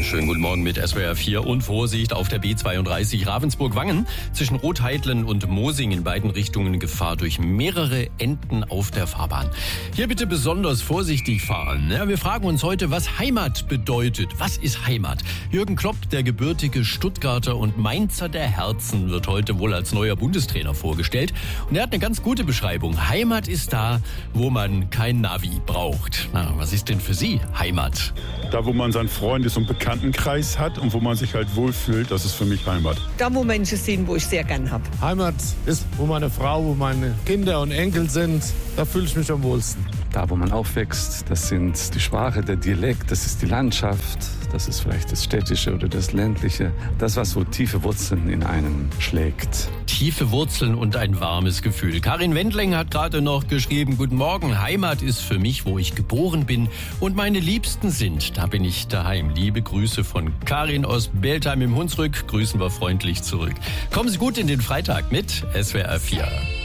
Schönen guten Morgen mit SWR 4 und Vorsicht auf der B32 Ravensburg-Wangen. Zwischen Rotheidlen und Mosing in beiden Richtungen Gefahr durch mehrere Enten auf der Fahrbahn. Hier bitte besonders vorsichtig fahren. Ja, wir fragen uns heute, was Heimat bedeutet. Was ist Heimat? Jürgen Klopp, der gebürtige Stuttgarter und Mainzer der Herzen, wird heute wohl als neuer Bundestrainer vorgestellt. Und er hat eine ganz gute Beschreibung. Heimat ist da, wo man kein Navi braucht. Na, was ist denn für Sie Heimat? Da, wo man seinen Freundes- und Bekanntenkreis hat und wo man sich halt wohlfühlt, das ist für mich Heimat. Da, wo Menschen sind, wo ich sehr gern habe. Heimat ist, wo meine Frau, wo meine Kinder und Enkel sind. Da fühle ich mich am wohlsten. Da, wo man aufwächst, das sind die Sprache, der Dialekt, das ist die Landschaft, das ist vielleicht das Städtische oder das Ländliche. Das, was so tiefe Wurzeln in einem schlägt. Tiefe Wurzeln und ein warmes Gefühl. Karin Wendling hat gerade noch geschrieben, guten Morgen, Heimat ist für mich, wo ich geboren bin und meine Liebsten sind. Da bin ich daheim. Liebe Grüße von Karin aus Beltheim im Hunsrück. Grüßen wir freundlich zurück. Kommen Sie gut in den Freitag mit SWR 4.